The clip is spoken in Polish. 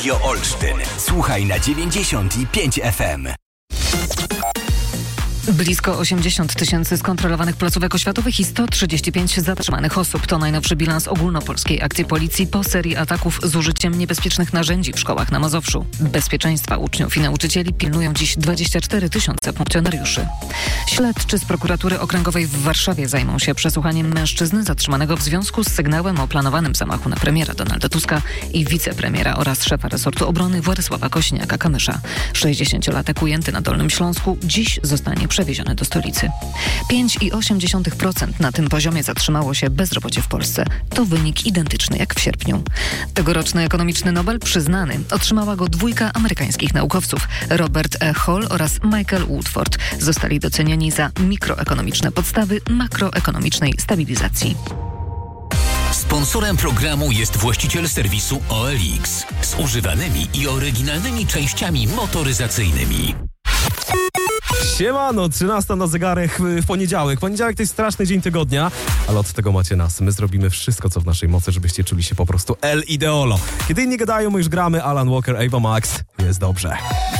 Radio Olsztyn. Słuchaj na 95 FM. Blisko 80 tysięcy skontrolowanych placówek oświatowych i 135 zatrzymanych osób. To najnowszy bilans ogólnopolskiej akcji policji po serii ataków z użyciem niebezpiecznych narzędzi w szkołach na Mazowszu. Bezpieczeństwa uczniów i nauczycieli pilnują dziś 24 tysiące funkcjonariuszy. Śledczy z prokuratury okręgowej w Warszawie zajmą się przesłuchaniem mężczyzny zatrzymanego w związku z sygnałem o planowanym zamachu na premiera Donalda Tuska i wicepremiera oraz szefa resortu obrony Władysława Kosiniaka-Kamysza. 60-latek ujęty na Dolnym Śląsku dziś zostanie przewieziony do stolicy. 5,8% na tym poziomie zatrzymało się bezrobocie w Polsce. To wynik identyczny jak w sierpniu. Tegoroczny ekonomiczny Nobel przyznany otrzymała go dwójka amerykańskich naukowców. Robert E. Hall oraz Michael Woodford zostali docenieni za mikroekonomiczne podstawy makroekonomicznej stabilizacji. Sponsorem programu jest właściciel serwisu OLX z używanymi i oryginalnymi częściami motoryzacyjnymi. Siemano, 13 na zegarach w poniedziałek. Poniedziałek to jest straszny dzień tygodnia, ale od tego macie nas. My zrobimy wszystko, co w naszej mocy, żebyście czuli się po prostu El Ideolo. Kiedy inni gadają, my już gramy. Alan Walker, Ava Max. Jest dobrze.